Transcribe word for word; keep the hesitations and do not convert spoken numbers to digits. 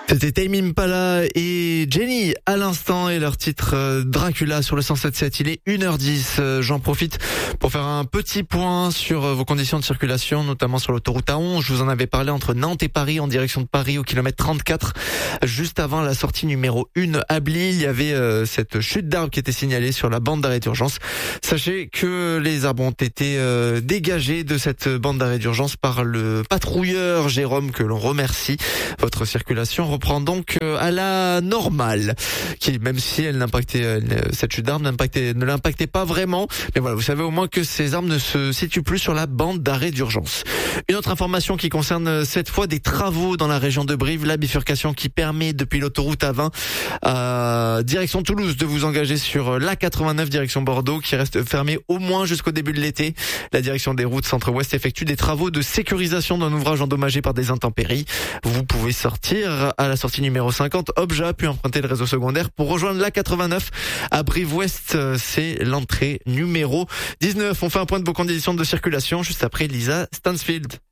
C'était Tame Impala et Jenny à l'instant et leur titre euh, Dracula sur le cent sept sept. Il est une heure dix. Euh, j'en profite pour faire un petit point sur euh, vos conditions de circulation, notamment sur l'autoroute A onze. Je vous en avais parlé entre Nantes et Paris en direction de Paris au kilomètre trente-quatre. Juste avant la sortie numéro un à Bly, il y avait euh, cette chute d'arbres qui était signalée sur la bande d'arrêt d'urgence. Sachez que les arbres ont été euh, dégagés de cette bande d'arrêt d'urgence par le patrouilleur Jérôme, que l'on remercie. Votre circulation reprend donc à la normale, qui même si elle n'impactait, cette chute d'arbres n'impactait, ne l'impactait pas vraiment, mais voilà, vous savez au moins que ces arbres ne se situent plus sur la bande d'arrêt d'urgence. Une autre information qui concerne cette fois des travaux dans la région de Brive, la bifurcation qui permet depuis l'autoroute A vingt à direction Toulouse de vous engager sur l'A quatre-vingt-neuf direction Bordeaux, qui reste fermée au moins jusqu'au début de l'été. La direction des routes Centre-Ouest effectue des travaux de sécurisation d'un ouvrage endommagé par des intempéries. Vous pouvez sortir à la sortie numéro cinquante, Obja, puis emprunter le réseau secondaire pour rejoindre l'A quatre-vingt-neuf à Brive-Ouest. C'est l'entrée numéro dix-neuf. On fait un point de vos conditions de circulation juste après Lisa Stansfield.